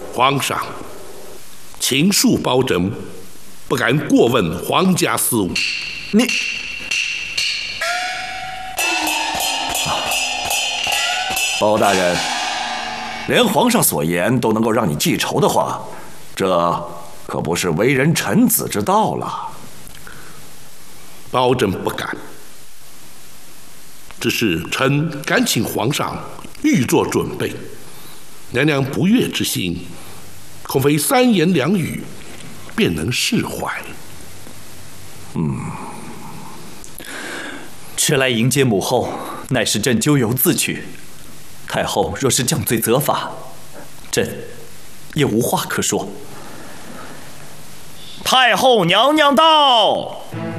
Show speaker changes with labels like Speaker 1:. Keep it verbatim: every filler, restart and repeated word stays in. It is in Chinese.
Speaker 1: 皇上，请恕包拯不敢过问皇家事务。
Speaker 2: 你，包大人，连皇上所言都能够让你记仇的话，这可不是为人臣子之道了。
Speaker 1: 包拯不敢，只是臣敢请皇上预做准备。娘娘不悦之心，恐非三言两语便能释怀。
Speaker 2: 嗯，
Speaker 3: 迟来迎接母后，乃是朕咎由自取。太后若是降罪责罚，朕也无话可说。
Speaker 4: 太后娘娘到。